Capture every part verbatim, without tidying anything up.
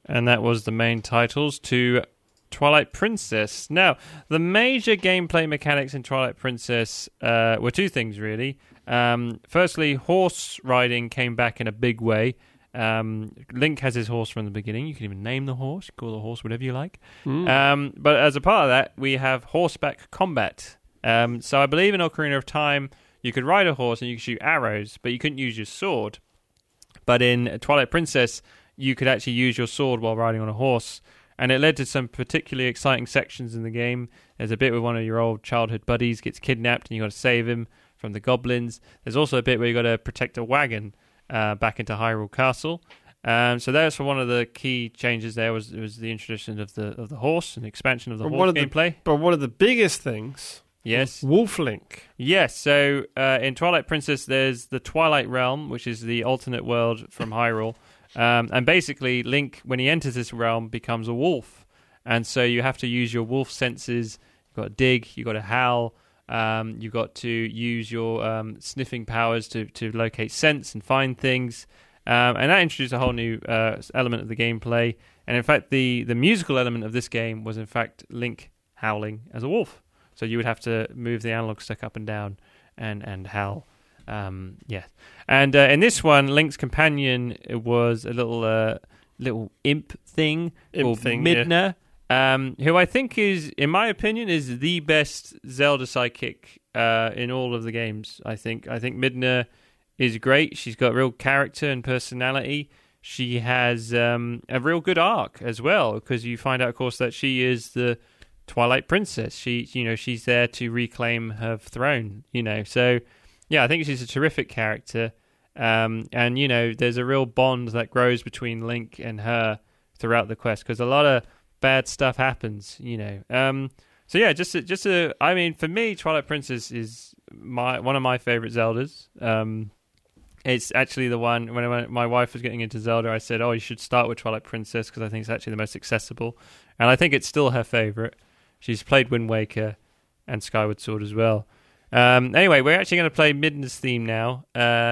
And that was the main titles to Twilight Princess. Now, the major gameplay mechanics in Twilight Princess uh, were two things, really. Um, firstly, horse riding came back in a big way. Um, Link has his horse from the beginning. You can even name the horse, call the horse whatever you like. Mm. Um, but as a part of that, we have horseback combat. Um, so I believe in Ocarina of Time, you could ride a horse and you could shoot arrows, but you couldn't use your sword. But in Twilight Princess, you could actually use your sword while riding on a horse. And it led to some particularly exciting sections in the game. There's a bit where one of your old childhood buddies gets kidnapped and you got to save him from the goblins. There's also a bit where you got to protect a wagon uh, back into Hyrule Castle. Um, so that's for one of the key changes. There was was the introduction of the of the horse and the expansion of the but horse gameplay. The, but one of the biggest things, yes, Wolf Link. Yes. So uh, in Twilight Princess, there's the Twilight Realm, which is the alternate world from Hyrule. Um, and basically, Link, when he enters this realm, becomes a wolf. And so you have to use your wolf senses. You've got to dig, you've got to howl, um, you've got to use your um, sniffing powers to, to locate scents and find things. Um, and that introduced a whole new uh, element of the gameplay. And in fact, the, the musical element of this game was, in fact, Link howling as a wolf. So you would have to move the analog stick up and down and, and howl. Um, yeah, and uh, in this one, Link's companion was a little uh, little imp thing imp called thing, Midna, yeah. um, who I think is, in my opinion, is the best Zelda sidekick uh, in all of the games. I think I think Midna is great. She's got real character and personality. She has um, a real good arc as well, because you find out, of course, that she is the Twilight Princess. She, you know, she's there to reclaim her throne. You know, so. Yeah, I think she's a terrific character. Um, and, you know, there's a real bond that grows between Link and her throughout the quest, because a lot of bad stuff happens, you know. Um, so, yeah, just a, just a, I mean, for me, Twilight Princess is my one of my favorite Zeldas. Um, it's actually the one, when I, my wife was getting into Zelda, I said, oh, you should start with Twilight Princess, because I think it's actually the most accessible. And I think it's still her favorite. She's played Wind Waker and Skyward Sword as well. Um, anyway, we're actually going to play Midna's theme now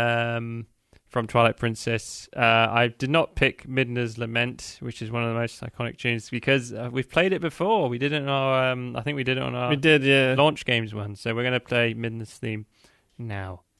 um, from Twilight Princess. Uh, I did not pick Midna's Lament, which is one of the most iconic tunes, because uh, we've played it before. We did it on our, um, I think we did it on our we did, yeah. launch games one. So we're going to play Midna's theme now.